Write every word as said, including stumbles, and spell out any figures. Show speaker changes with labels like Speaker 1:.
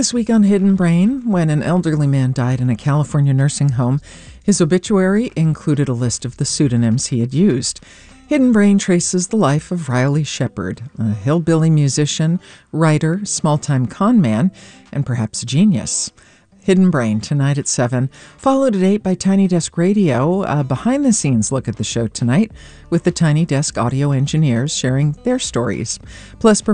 Speaker 1: This week on Hidden Brain, when an elderly man died in a California nursing home, his obituary included a list of the pseudonyms he had used. Hidden Brain traces the life of Riley Shepard, a hillbilly musician, writer, small-time con man, and perhaps a genius. Hidden Brain, tonight at seven, followed at eight by Tiny Desk Radio, a behind-the-scenes look at the show tonight, with the Tiny Desk audio engineers sharing their stories. Plus,